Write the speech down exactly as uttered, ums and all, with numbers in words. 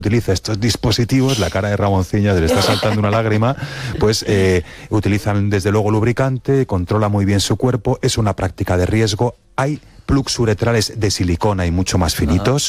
utiliza estos dispositivos, la cara de Ramonciña, se le está saltando una lágrima, pues eh, utilizan desde luego lubricante, controla muy bien su cuerpo, es una práctica de riesgo, hay plugs uretrales de silicona y mucho más finitos.